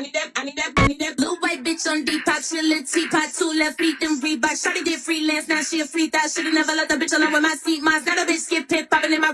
Little white bitch on Depop, she a little teapot, 2 left feet, then Reebok. Shawty did freelance, now she a free thought. Should've never let the bitch alone with my seat. Mine's not a bitch, skip pip, popping in my